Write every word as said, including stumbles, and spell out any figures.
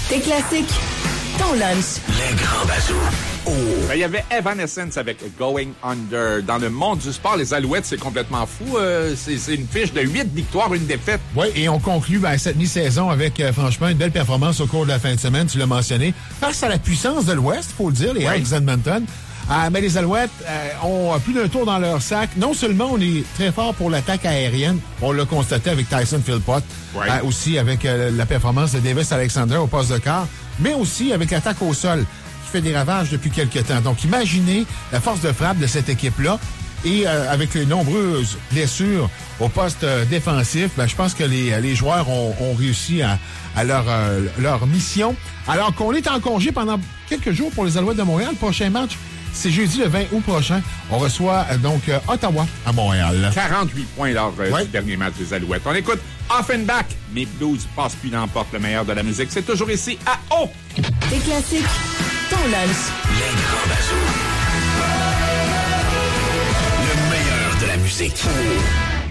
Tes classiques, ton lunch. Les grands bazous. Oh. Ben, il y avait Evanescence avec Going Under. Dans le monde du sport, les Alouettes, c'est complètement fou. Euh, c'est, c'est une fiche de huit victoires, une défaite. Oui, et on conclut ben, cette mi-saison avec, euh, franchement, une belle performance au cours de la fin de semaine, tu l'as mentionné. Face à la puissance de l'Ouest, il faut le dire, les Hawks d'Edmonton. Euh, mais les Alouettes euh, ont plus d'un tour dans leur sac. Non seulement on est très fort pour l'attaque aérienne, on l'a constaté avec Tyson Philpott, ouais. euh, aussi avec euh, la performance de Davis Alexander au poste de quart, mais aussi avec l'attaque au sol qui fait des ravages depuis quelques temps. Donc imaginez la force de frappe de cette équipe-là. Et euh, avec les nombreuses blessures au poste euh, défensif, ben, je pense que les, les joueurs ont, ont réussi à, à leur, euh, leur mission. Alors qu'on est en congé pendant quelques jours pour les Alouettes de Montréal, le prochain match, c'est jeudi le vingt août prochain. On reçoit euh, donc euh, Ottawa à Montréal. quarante-huit points lors euh, ouais. du dernier match des Alouettes. On écoute Offenbach. Mes blues passent puis n'emportent le meilleur de la musique. C'est toujours ici à O. Tes classiques, ton lunch. Les grands bazous. Le meilleur de la musique.